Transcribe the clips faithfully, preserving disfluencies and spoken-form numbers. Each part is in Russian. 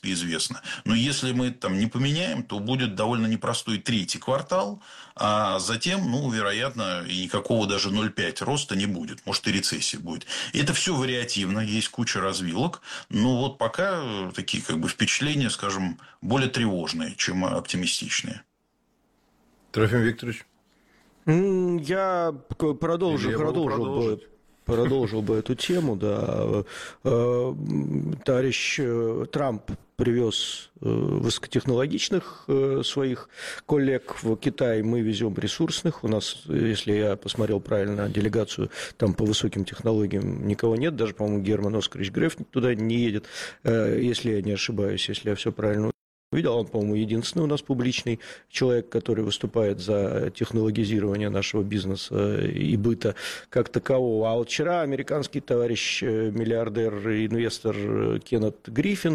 принципе, известно. Но если мы там не поменяем, то будет довольно непростой третий квартал, а затем, ну, вероятно, и никакого даже ноль целых пять десятых роста не будет. Может, и рецессия будет. И это все вариативно, есть куча развилок. Но вот пока такие как бы впечатления, скажем, более тревожные, чем оптимистичные. Трофим Викторович? Я продолжу, я продолжил бы, продолжил бы эту тему. Да. Товарищ Трамп привез высокотехнологичных своих коллег в Китай. Мы везем ресурсных. У нас, если я посмотрел правильно делегацию, там по высоким технологиям никого нет. Даже, по-моему, Герман Оскарович Греф туда не едет, если я не ошибаюсь, если я все правильно видел. Он, по-моему, единственный у нас публичный человек, который выступает за технологизирование нашего бизнеса и быта как такового. А вот вчера американский товарищ, миллиардер и инвестор Кеннет Гриффин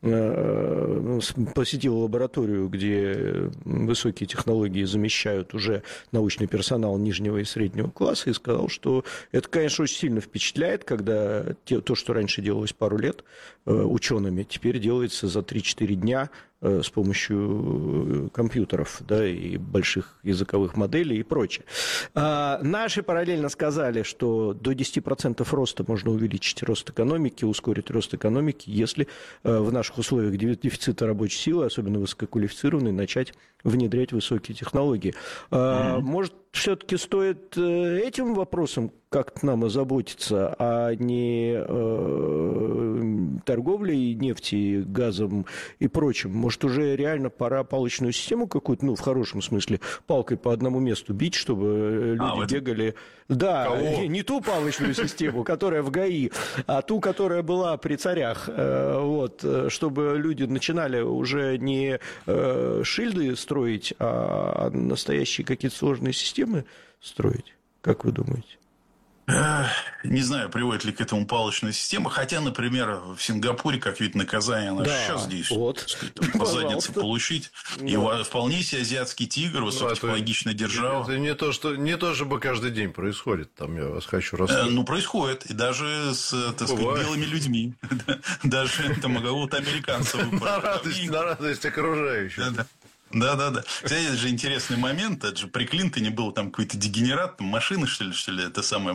посетил лабораторию, где высокие технологии замещают уже научный персонал нижнего и среднего класса, и сказал, что это, конечно, очень сильно впечатляет, когда то, что раньше делалось пару лет учеными, теперь делается за три-четыре дня с помощью компьютеров, да, и больших языковых моделей и прочее. А наши параллельно сказали, что до десяти процентов роста можно увеличить рост экономики, ускорить рост экономики, если в наших условиях дефицита рабочей силы, особенно высококвалифицированной, начать внедрять высокие технологии. А, mm-hmm. Может, все-таки стоит этим вопросом как-то нам озаботиться, а не э, торговлей нефти, газом и прочим? Может, уже реально пора палочную систему какую-то, ну, в хорошем смысле, палкой по одному месту бить, чтобы люди а, бегали... Да, не, не ту палочную систему, которая в ГАИ, а ту, которая была при царях, вот, чтобы люди начинали уже не шильды строить, а настоящие какие-то сложные системы строить. Как вы думаете? Не знаю, приводит ли к этому палочная система. Хотя, например, в Сингапуре, как вид наказания, она да, сейчас здесь вот. сказать, по заднице получить. Да. И вполне себе азиатский тигр, высокотехнологичная держава. Это не то, что, не то, чтобы каждый день происходит. Там я вас хочу рассказать. Ну, происходит. И даже с, так сказать, белыми людьми. Даже там вот американцев. На радость окружающих. Да-да-да. Кстати, это же интересный момент. Это же при Клинтоне был там какой-то дегенерат, там машины, что ли, что ли, это самое,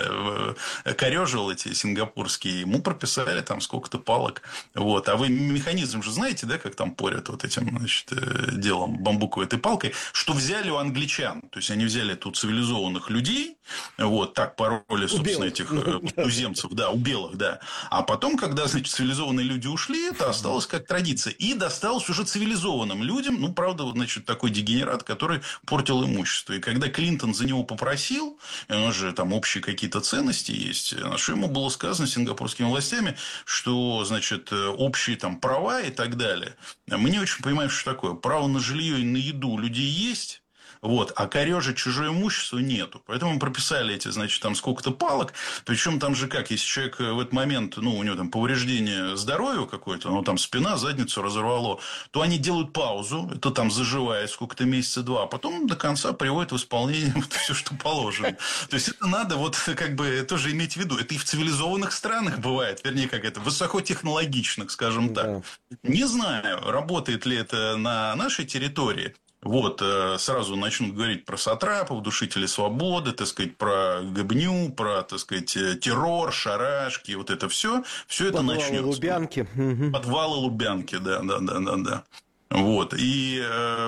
э, корёжил эти сингапурские. Ему прописали там сколько-то палок. Вот. А вы механизм же знаете, да, как там порят вот этим, значит, делом, бамбуковой этой палкой, что взяли у англичан. То есть, они взяли тут цивилизованных людей, вот, так пороли, собственно, этих туземцев, да, у белых, да. А потом, когда, значит, цивилизованные люди ушли, это осталось как традиция. И досталось уже цивилизованным людям, ну, правда, вот, значит, такой дегенерат, который портил имущество. И когда Клинтон за него попросил, у него же там общие какие-то ценности есть, что ему было сказано сингапурскими властями, что, значит, общие там права и так далее. Мы не очень понимаем, что такое. Право на жилье и на еду у людей есть. Вот, а корёжить чужое имущество нету. Поэтому мы прописали эти, значит, там сколько-то палок. Причем там же как, если человек в этот момент, ну, у него там повреждение здоровья какое-то, ну, там спина, задницу разорвало, то они делают паузу, это там заживает сколько-то месяца два, а потом до конца приводят в исполнение вот все, что положено. То есть, это надо вот как бы тоже иметь в виду. Это и в цивилизованных странах бывает, вернее, как это, высокотехнологичных, скажем так. Не знаю, работает ли это на нашей территории. Вот, сразу начнут говорить про сатрапов, душителей свободы, так сказать, про гыбню, про, так сказать, террор, шарашки, вот это все, все это начнется. Подвалы Лубянки. Подвалы Лубянки, да, да, да, да, да. Вот, и,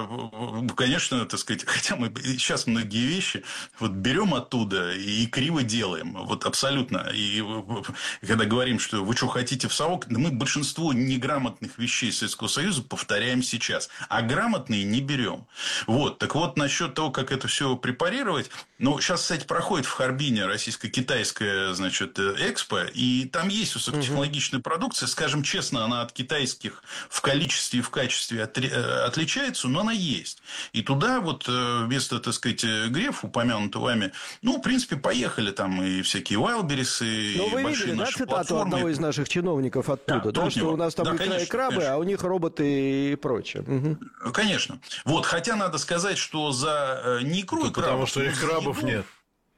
конечно, так сказать, хотя мы сейчас многие вещи вот берем оттуда и криво делаем, вот абсолютно. И когда говорим, что вы что хотите в совок, мы большинство неграмотных вещей Советского Союза повторяем сейчас, а грамотные не берем. Вот, так вот, насчет того, как это все препарировать, ну, сейчас, кстати, проходит в Харбине российско-китайская, значит, экспо, и там есть высокотехнологичная угу. продукция, скажем честно, она от китайских в количестве и в качестве отличается, но она есть. И туда вот вместо, так сказать, Греф, упомянутого вами, ну, в принципе, поехали там и всякие Вайлдберрисы, но и вы большие видели, наши да, цитату платформы. одного из наших чиновников оттуда, да, да что у нас там да, икра конечно, и крабы, конечно. А у них роботы и прочее. Угу. Конечно. Вот, хотя надо сказать, что за не икру и крабов... Потому что их крабов еду, нет.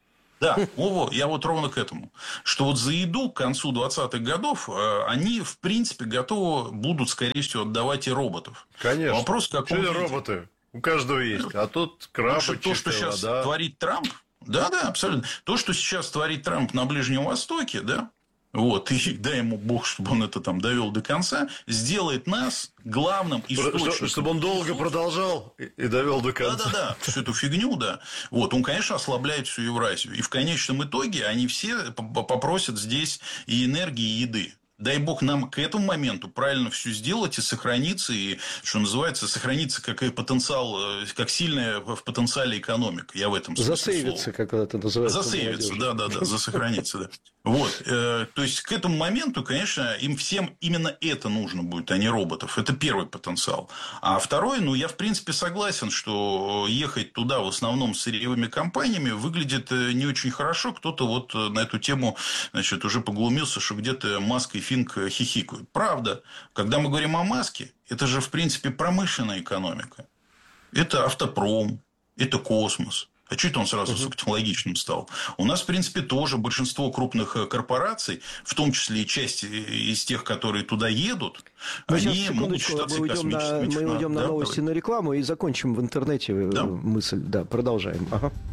Да, о, я вот ровно к этому. Что вот за еду к концу двадцатых годов они, в принципе, готовы будут, скорее всего, отдавать и роботов. Конечно. Вопрос, как Что это роботы? У каждого есть. А тут крабы, чистая вода. То, что сейчас творит Трамп, да, да, абсолютно. То, что сейчас творит Трамп на Ближнем Востоке, да, вот, и дай ему Бог, чтобы он это там довел до конца, сделает нас главным источником. Чтобы он долго продолжал и довел до конца. Да-да-да, всю эту фигню, да. Вот, он, конечно, ослабляет всю Евразию. И в конечном итоге они все попросят здесь и энергии, и еды. Дай бог нам к этому моменту правильно все сделать и сохраниться, и, что называется, сохраниться как и потенциал, как сильная в потенциале экономика. Я в этом смысле засейвиться, слова. как это называется. Засейвиться, да-да-да, засохраниться, да. Вот, э, то есть, к этому моменту, конечно, им всем именно это нужно будет, а не роботов. Это первый потенциал. А второй, ну, я, в принципе, согласен, что ехать туда в основном с сырьевыми компаниями выглядит не очень хорошо. Кто-то вот на эту тему, значит, уже поглумился, что где-то Маск и Финк хихикают. Правда, когда мы говорим о Маске, это же, в принципе, промышленная экономика. Это автопром, это космос. А что это он сразу высокотехнологичным стал? У нас, в принципе, тоже большинство крупных корпораций, в том числе и часть из тех, которые туда едут, мы они сейчас, могут считаться мы уйдем на, мы уйдем на да, новости, давай. на рекламу и закончим в интернете Да. мысль. Да, продолжаем. Ага.